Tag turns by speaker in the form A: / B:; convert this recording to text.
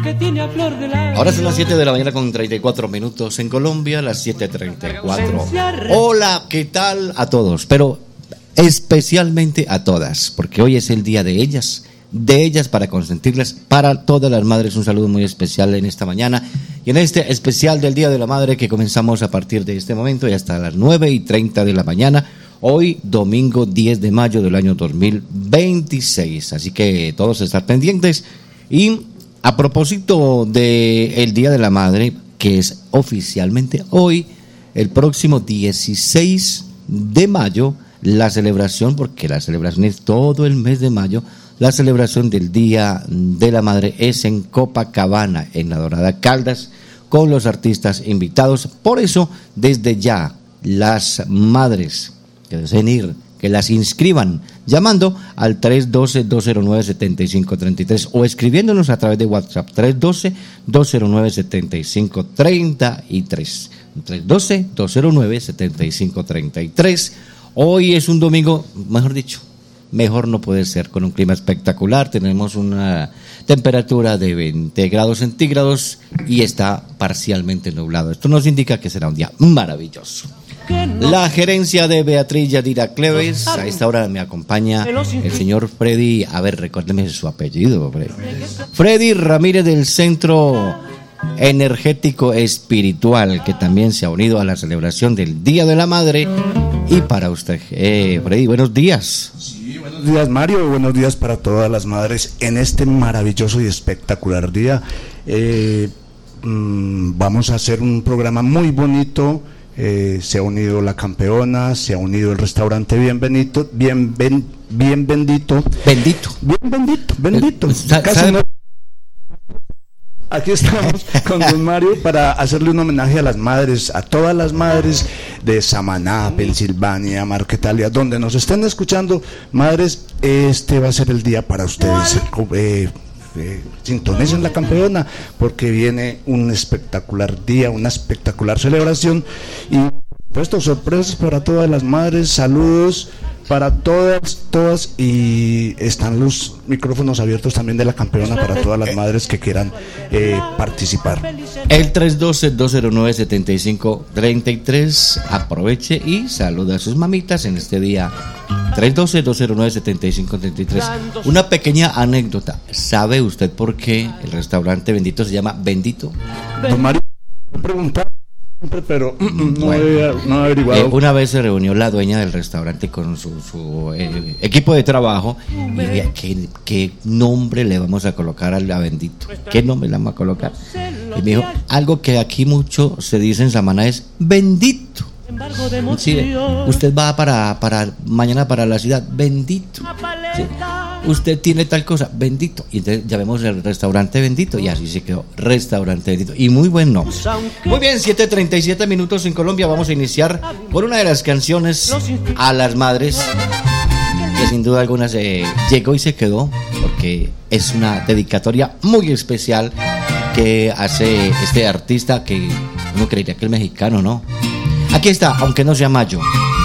A: Ahora son las 7 de la mañana con 34 minutos en Colombia, las 7:34. Hola, ¿qué tal a todos? Pero especialmente a todas, porque hoy es el día de ellas para consentirlas, para todas las madres. Un saludo muy especial en esta mañana y en este especial del Día de la Madre que comenzamos a partir de este momento y hasta las 9:30 de la mañana. Hoy, domingo 10 de mayo del año 2026. Así que todos estar pendientes. Y a propósito del Día de la Madre, que es oficialmente hoy, el próximo 16 de mayo, la celebración, porque la celebración es todo el mes de mayo, la celebración del Día de la Madre es en Copacabana, en la Dorada Caldas, con los artistas invitados. Por eso, desde ya, las madres que deseen ir, que las inscriban llamando al 312-209-7533 o escribiéndonos a través de WhatsApp 312-209-7533 312-209-7533. Hoy es un domingo, mejor dicho, mejor no puede ser, con un clima espectacular. Tenemos una temperatura de 20 grados centígrados y está parcialmente nublado. Esto nos indica que será un día maravilloso. La gerencia de Beatriz Yadira Cleves. A esta hora me acompaña el señor Freddy. A ver, recuérdeme su apellido, Freddy Ramírez, del Centro Energético Espiritual, que también se ha unido a la celebración del Día de la Madre. Y para usted, Freddy, buenos días.
B: Sí, buenos días, Mario. Buenos días para todas las madres en este maravilloso y espectacular día. Vamos a hacer un programa muy bonito. Se ha unido la campeona, se ha unido el restaurante Bendito. Casi no. Aquí estamos con don Mario para hacerle un homenaje a las madres, a todas las madres de Samaná, Pensilvania, Marquetalia, donde nos estén escuchando. Madres, este va a ser el día para ustedes. Sintonicen la campeona, porque viene un espectacular día, una espectacular celebración y puesto sorpresas para todas las madres. Saludos para todas, y están los micrófonos abiertos también de la campeona para todas las madres que quieran participar.
A: El 312-209-7533, aproveche y saluda a sus mamitas en este día. 312-209-7533. Una pequeña anécdota. ¿Sabe usted por qué el restaurante Bendito se llama Bendito?
B: Don Mario, me preguntaba pero no he averiguado.
A: Una vez se reunió la dueña del restaurante con su equipo de trabajo y decía, ¿qué nombre le vamos a colocar a Bendito? ¿Qué nombre le vamos a colocar? Y me dijo, algo que aquí mucho se dice en Samaná es Bendito. Sí, usted va para mañana para la ciudad, Bendito. Sí. Usted tiene tal cosa, Bendito. Y entonces llamemos el restaurante Bendito. Y así se quedó, restaurante Bendito. Y muy buen nombre. Muy bien, 7:37 minutos en Colombia. Vamos a iniciar con una de las canciones a las madres, que sin duda alguna llegó y se quedó, porque es una dedicatoria muy especial que hace este artista, que uno creería que es mexicano, ¿no? Aquí está, aunque no sea mayo.